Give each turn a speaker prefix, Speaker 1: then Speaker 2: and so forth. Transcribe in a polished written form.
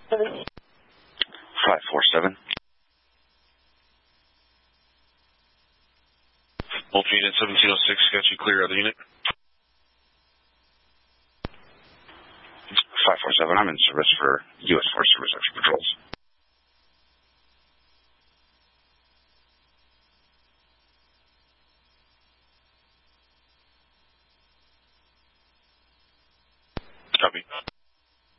Speaker 1: 547. Multi unit 1706, got you clear other unit. 547, I'm in service for U.S. Forest Service Extra Patrols. Copy.